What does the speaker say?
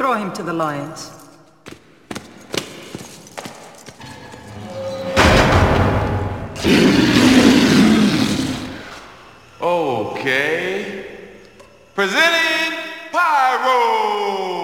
Throw him to the lions. Okay. Presenting Pyro!